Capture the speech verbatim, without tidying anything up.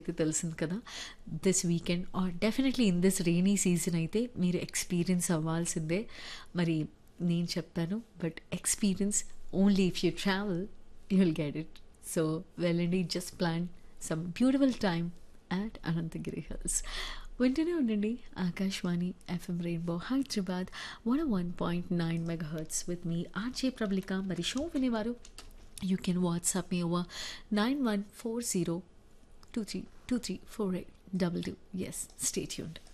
అయితే తెలిసింది కదా! This weekend are definitely in this rainy season అయితే మీరు ఎక్స్‌పీరియన్స్ అవ్వాల్సిందే. మరి నేను చెప్పాను but experience only if you travel you will get it. So వెళ్ళండి, just plan some beautiful time at Anantagiri hills. వింటూనే ఉండండి Akashvani FM rainbow Hyderabad one one point nine మెగాహర్ట్జ్ with me RJ Prabalika. మరి షో వినేవారు you can WhatsApp me over nine one four zero two three two three four eight double two. Yes, stay tuned.